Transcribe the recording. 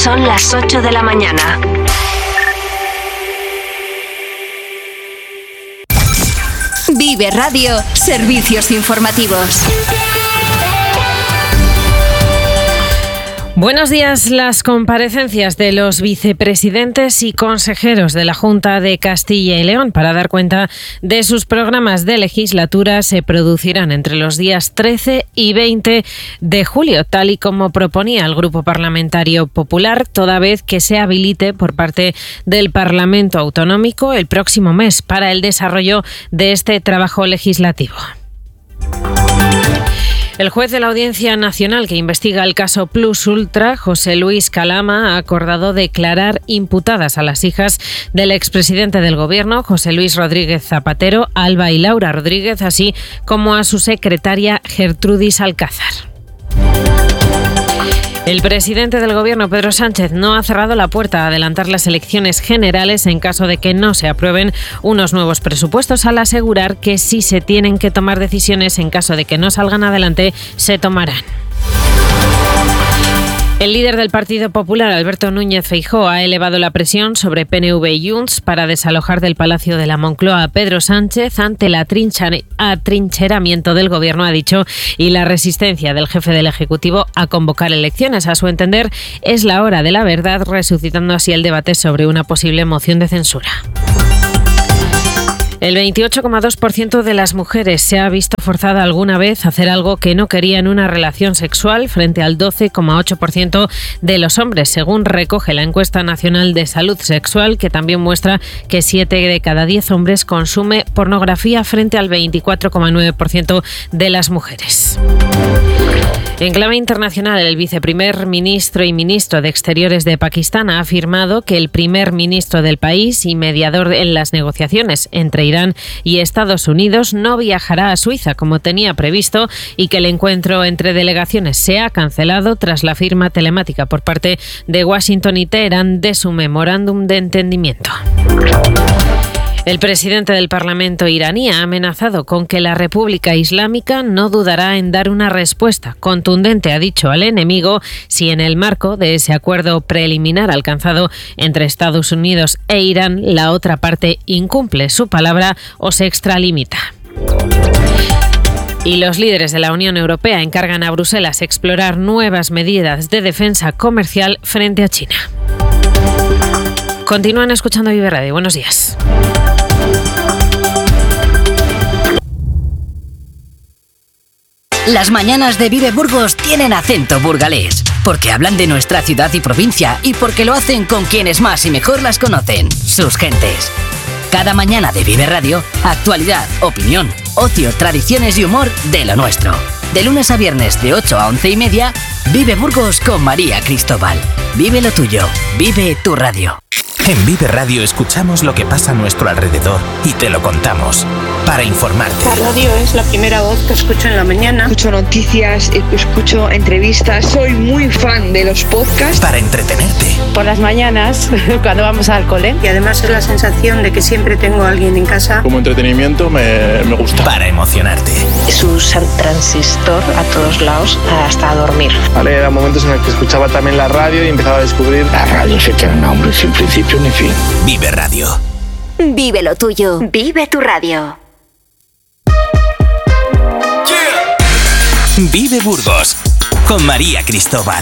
Son las 8 de la mañana. Vive Radio, servicios informativos. Buenos días. Las comparecencias de los vicepresidentes y consejeros de la Junta de Castilla y León para dar cuenta de sus programas de legislatura se producirán entre los días 13 y 20 de julio, tal y como proponía el Grupo Parlamentario Popular, toda vez que se habilite por parte del Parlamento Autonómico el próximo mes para el desarrollo de este trabajo legislativo. El juez de la Audiencia Nacional que investiga el caso Plus Ultra, José Luis Calama, ha acordado declarar imputadas a las hijas del expresidente del Gobierno, José Luis Rodríguez Zapatero, Alba y Laura Rodríguez, así como a su secretaria Gertrudis Alcázar. El presidente del Gobierno, Pedro Sánchez, no ha cerrado la puerta a adelantar las elecciones generales en caso de que no se aprueben unos nuevos presupuestos, al asegurar que si se tienen que tomar decisiones en caso de que no salgan adelante, se tomarán. El líder del Partido Popular, Alberto Núñez Feijóo, ha elevado la presión sobre PNV y Junts para desalojar del Palacio de la Moncloa a Pedro Sánchez ante el atrincheramiento del Gobierno, ha dicho, y la resistencia del jefe del Ejecutivo a convocar elecciones. A su entender, es la hora de la verdad, resucitando así el debate sobre una posible moción de censura. El 28,2% de las mujeres se ha visto forzada alguna vez a hacer algo que no quería en una relación sexual, frente al 12,8% de los hombres, según recoge la encuesta nacional de salud sexual, que también muestra que 7 de cada 10 hombres consume pornografía, frente al 24,9% de las mujeres. En clave internacional, el viceprimer ministro y ministro de Exteriores de Pakistán ha afirmado que el primer ministro del país y mediador en las negociaciones entre Irán y Estados Unidos no viajará a Suiza como tenía previsto y que el encuentro entre delegaciones se ha cancelado tras la firma telemática por parte de Washington y Teherán de su memorándum de entendimiento. El presidente del Parlamento iraní ha amenazado con que la República Islámica no dudará en dar una respuesta contundente, ha dicho, al enemigo si en el marco de ese acuerdo preliminar alcanzado entre Estados Unidos e Irán la otra parte incumple su palabra o se extralimita. Y los líderes de la Unión Europea encargan a Bruselas explorar nuevas medidas de defensa comercial frente a China. Continúan escuchando Vive Radio. Buenos días. Las mañanas de Vive Burgos tienen acento burgalés, porque hablan de nuestra ciudad y provincia y porque lo hacen con quienes más y mejor las conocen, sus gentes. Cada mañana de Vive Radio, actualidad, opinión, ocio, tradiciones y humor de lo nuestro. De lunes a viernes de 8 a 11:30, Vive Burgos con María Cristóbal. Vive lo tuyo, vive tu radio. En Vive Radio escuchamos lo que pasa a nuestro alrededor y te lo contamos para informarte. La radio es la primera voz que escucho en la mañana. Escucho noticias, escucho entrevistas, soy muy fan de los podcasts. Para entretenerte. Por las mañanas, cuando vamos al cole. Y además es la sensación de que siempre tengo a alguien en casa. Como entretenimiento me gusta. Para emocionarte. Es un transistor a todos lados hasta dormir. Vale, eran momentos en los que escuchaba también la radio y empezaba a descubrir. La radio se tiene nombre sin principio ni fin. Vive Radio. Vive lo tuyo. Vive tu radio. Vive Burgos con María Cristóbal.